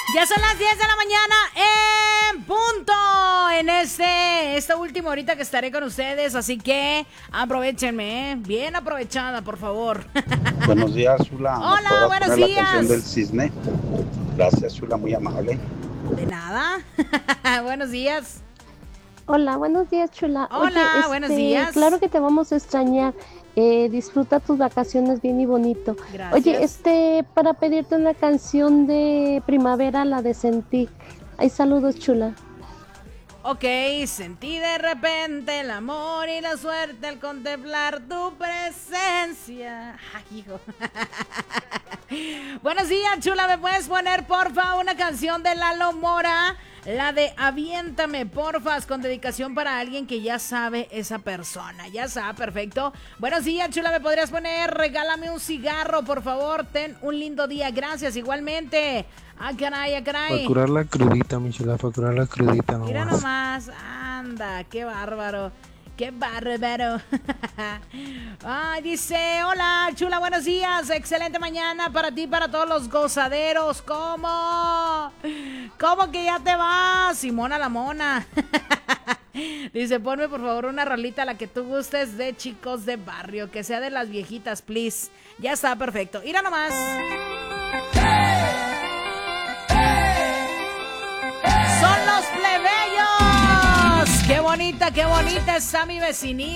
Ya son las 10 de la mañana en punto en esta última horita que estaré con ustedes, así que aprovechenme, bien aprovechada, por favor. Buenos días, Chula. Hola, buenos poner días. La canción del cisne. Gracias, Chula, muy amable. De nada. Buenos días. Hola, buenos días, Chula. Hola, Oye, buenos días. Claro que te vamos a extrañar. Disfruta tus vacaciones bien y bonito. Gracias. Oye, para pedirte una canción de primavera, la de Sentí. Ay, saludos, Chula. Ok, sentí de repente el amor y la suerte al contemplar tu presencia. Ay, hijo. Buenos días, Chula. ¿Me puedes poner, porfa, una canción de Lalo Mora? La de Aviéntame, porfas, con dedicación para alguien que ya sabe esa persona. Ya está, perfecto. Buenos días, Chula. ¿Me podrías poner Regálame un cigarro, por favor? Ten un lindo día. Gracias, igualmente. Ah, caray, ah, caray. Para curar la crudita, mi Chula, para curar la crudita nomás. Mira nomás, anda, qué bárbaro. ¡Qué bárbaro! Ay, dice, hola, Chula, buenos días. Excelente mañana para ti, para todos los gozaderos. ¿Cómo? ¿Cómo que ya te vas? Simona la mona. Dice, ponme por favor una rolita, la que tú gustes, de Chicos de Barrio, que sea de las viejitas, please. Ya está, perfecto. Mira nomás. ¡Son los plebeyos! Qué bonita está mi vecinita!